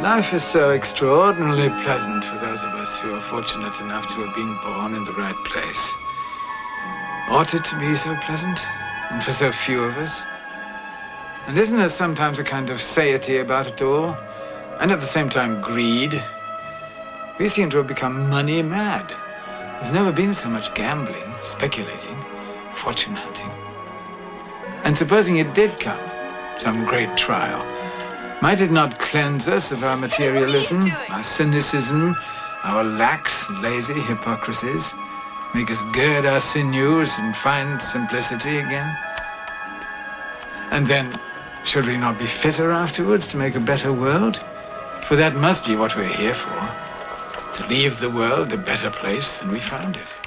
Life is so extraordinarily pleasant for those of us who are fortunate enough to have been born in the right place. Ought it to be so pleasant? And for so few of us? And isn't there sometimes a kind of satiety about it all? And at the same time, greed? We seem to have become money mad. There's never been so much gambling, speculating, fortune hunting. And supposing it did come, some great trial, might it not cleanse us of our materialism, our cynicism, our lax, lazy hypocrisies, make us gird our sinews and find simplicity again? And then, should we not be fitter afterwards to make a better world? For that must be what we're here for, to leave the world a better place than we found it.